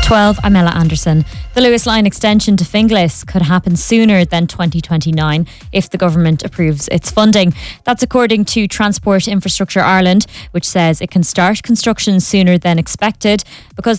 12, I'm Ella Anderson. The Lewis Line extension to Finglas could happen sooner than 2029 if the government approves its funding. That's according to Transport Infrastructure Ireland, which says it can start construction sooner than expected because